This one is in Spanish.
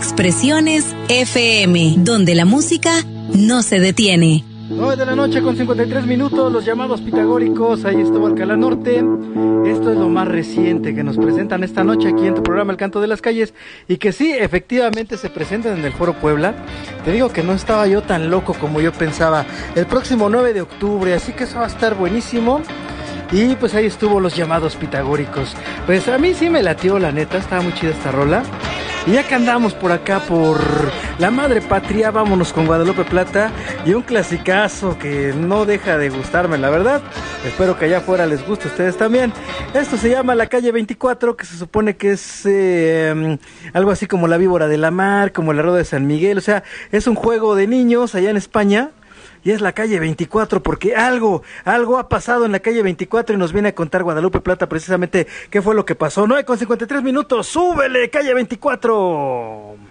Expresiones FM, donde la música no se detiene. 9 de la noche con 53 minutos, los llamados pitagóricos, ahí estuvo Alcalá Norte. Esto es lo más reciente que nos presentan esta noche aquí en tu programa El Canto de las Calles, y que sí, efectivamente se presentan en el Foro Puebla. Te digo que no estaba yo tan loco como yo pensaba. El próximo 9 de octubre, así que eso va a estar buenísimo. Y pues ahí estuvo los llamados pitagóricos. Pues a mí sí me latió, la neta, estaba muy chida esta rola. Y ya que andamos por acá, por la madre patria, vámonos con Guadalupe Plata y un clasicazo que no deja de gustarme, la verdad. Espero que allá afuera les guste a ustedes también. Esto se llama La Calle 24, que se supone que es algo así como La Víbora de la Mar, como La Rueda de San Miguel. O sea, es un juego de niños allá en España. Y es la calle 24 porque algo ha pasado en la calle 24 y nos viene a contar Guadalupe Plata precisamente qué fue lo que pasó. 9 con 53 minutos, ¡súbele, calle 24!